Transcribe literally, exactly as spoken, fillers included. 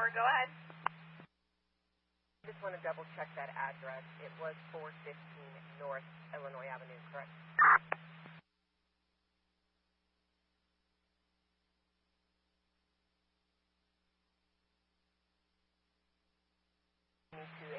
go ahead. I just want to double check that address. It was four fifteen North Illinois Avenue, correct? Need to